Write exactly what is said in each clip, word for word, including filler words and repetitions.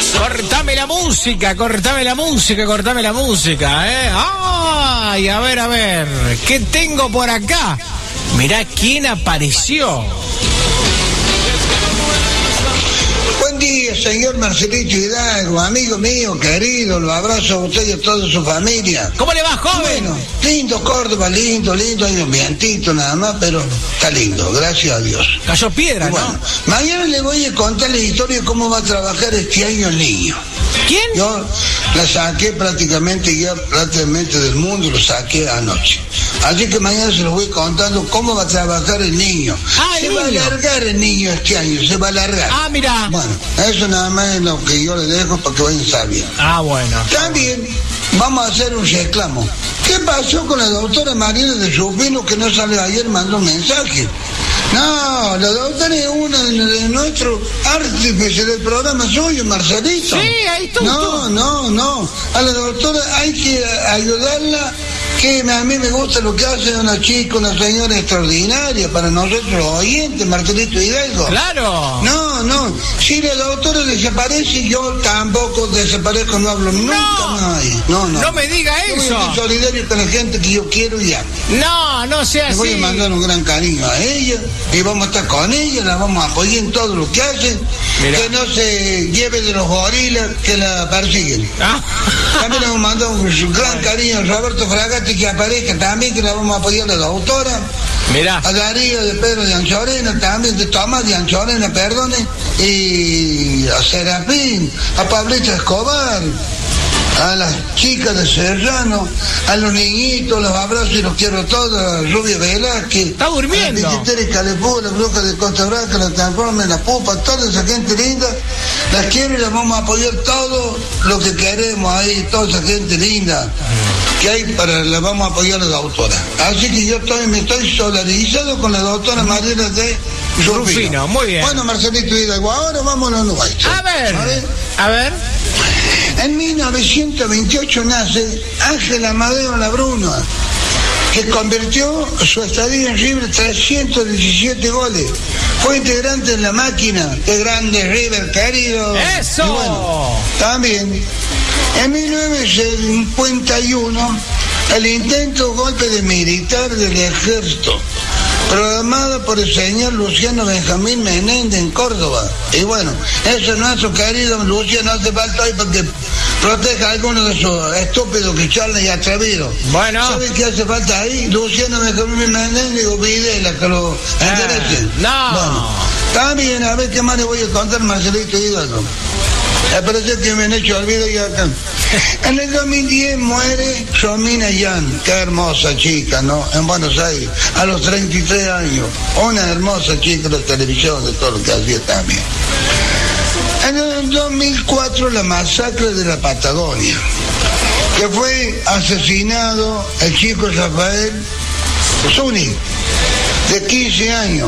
Cortame la música, cortame la música, cortame la música, ¿eh? ¡Ay! A ver, a ver, ¿qué tengo por acá? Mirá quién apareció. Buen día, señor Marcelito Hidalgo, amigo mío, querido, lo abrazo a usted y a toda su familia. ¿Cómo le va, joven? Bueno, lindo Córdoba, lindo, lindo, hay un vientito nada más, pero está lindo, gracias a Dios. Cayó piedra, Y bueno, ¿no? mañana le voy a contar la historia de cómo va a trabajar este año el niño. ¿Quién? Yo la saqué prácticamente ya prácticamente del mundo, lo saqué anoche. Así que mañana se los voy contando cómo va a trabajar el niño. Ah, se el va niño. a alargar el niño este año, se va a alargar. Ah, mira. Bueno, eso nada más es lo que yo le dejo para que vayan sabiendo. Ah, bueno. También vamos a hacer un reclamo. ¿Qué pasó con la doctora Mariela de Supino que no salió ayer, mandó un mensaje? No, la doctora es una de nuestros artífices del programa suyo, Marcelito. Sí, ahí tú, No, tú. no, no. A la doctora hay que ayudarla, que a mí me gusta lo que hace una chica, una señora extraordinaria para nosotros los oyentes, Marcelito Hidalgo. Claro. No, no. Si la doctora desaparece, yo tampoco desaparezco, no hablo nunca más. No, no. No me diga Yo voy a eso. ser solidario con la gente que yo quiero y amo. No, no sea Le voy a así. mandar un gran cariño a ella y vamos a estar con ella, la vamos a apoyar en todo lo que hace. Mira. Que no se lleve de los gorilas que la persiguen. Ah. También le vamos a mandar un gran cariño a Roberto Fragatti que aparezca también, que la vamos a apoyar a la doctora. Mirá. A Darío de Pedro de Anchorena, también de Tomás de Anchorena, perdone, y a Serafín, a Pablito Escobar, a las chicas de Serrano, a los niñitos, los abrazo y los quiero todos, a Rubia Velázquez, Está durmiendo. a la Titera y Calepú, la bruja de Costa Blanca, la Transforma, la Pupa, toda esa gente linda, las quiero y las vamos a apoyar todo lo que queremos ahí, toda esa gente linda que hay para, la vamos a apoyar a la doctora. Así que yo estoy, me estoy solidarizado con la doctora Mariela de Rufino. Rufino, muy bien. Bueno, Marcelito Hidalgo, ahora vamos a los nuestros. A ver. A ver. A ver. En mil novecientos veintiocho nace Ángela Amadeo Labruna, que convirtió su estadía en River trescientos diecisiete goles. Fue integrante en la máquina de grande River, querido. ¡Eso! Y bueno, también, en mil novecientos cincuenta y uno, el intento golpe de militar del ejército, programado por el señor Luciano Benjamín Menéndez en Córdoba. Y bueno, eso nuestro querido Luciano hace falta hoy porque proteja a algunos de esos estúpidos que charlan y atrevidos. Bueno. ¿Sabes qué hace falta ahí? Luciano Benjamín Menéndez o Videla, que lo enderecen. no. Bueno, también, a ver qué más le voy a contar, Marcelito Hidalgo. Me parece que me han hecho olvido ya acá. En el dos mil diez muere Romina Yan, qué hermosa chica, ¿no? En Buenos Aires, a los treinta y tres años. Una hermosa chica de televisión, de todo lo que hacía también. En el dos mil cuatro la masacre de la Patagonia, que fue asesinado el chico Rafael Zuni, de quince años.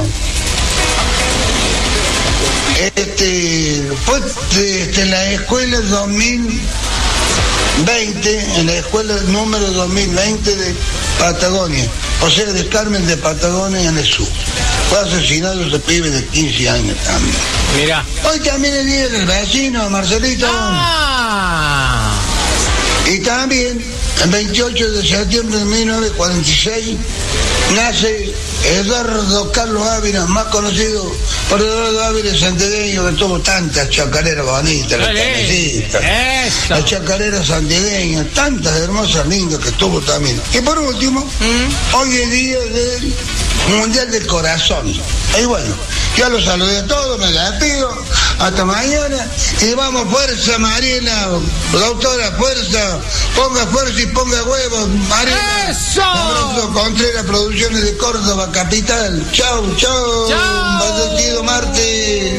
Este, fue desde la escuela dos mil veinte, en la escuela número dos mil veinte de Patagonia, o sea, de Carmen de Patagonia en el sur. Fue asesinado ese pibe de quince años también. Mirá. Hoy también es día del vecino, Marcelito. Ah. Y también, el veintiocho de septiembre de mil novecientos cuarenta y seis, nace Eduardo Carlos Ávila, más conocido por Eduardo Ávila santiagueño, que tuvo tantas chacareras bonitas, la Teresita, Eso. la chacarera santiagueña, tantas hermosas lindas que tuvo también. Y por último, Mm. hoy es día del Mundial del Corazón. Y bueno, ya los saludé a todos, me despido, hasta mañana, y vamos, fuerza Mariela, doctora, fuerza, ponga fuerza y ponga huevos, Mariela. ¡Eso! Abrazo, Contreras Producciones de Córdoba, capital. Chau, chau. Chau. Bendecido martes.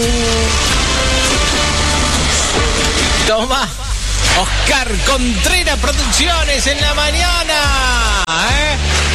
Toma. Oscar Contreras Producciones en la mañana. ¿Eh?